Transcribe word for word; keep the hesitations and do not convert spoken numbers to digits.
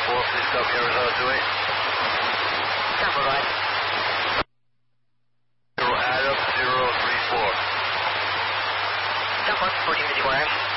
four, please copy Arizona two eight. Tampa right. Zero Adam, zero three four. Tampa, fourteen fifty-one.